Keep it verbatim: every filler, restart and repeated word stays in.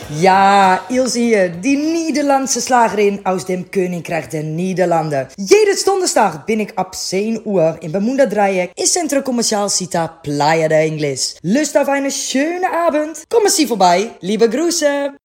Ja, Ilse hier, die Nederlandse Slagerin aus dem Königreich der Niederlanden. Jedes Donnerstag bin ich ab zehn Uhr im Bermuda Dreieck im Centro Comercial Cita Playa de Ingles. Lust auf eine schöne Abend? Kommen Sie vorbei. Liebe Grüße.